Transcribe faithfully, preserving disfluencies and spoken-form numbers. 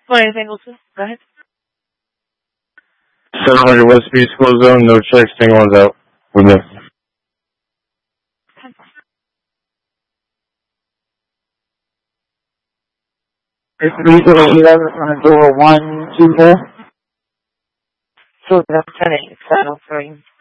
For anything else? Go ahead. seven hundred West Beach School Zone, no checks, single one's out with me. It's legal eleven on door one two four. So that's ten eight seven oh three.